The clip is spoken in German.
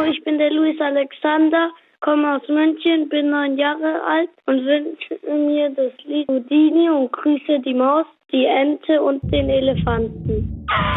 ich bin der Luis Alexander, komme aus München, bin 9 Jahre alt und wünsche mir das Lied Houdini und grüße die Maus, die Ente und den Elefanten.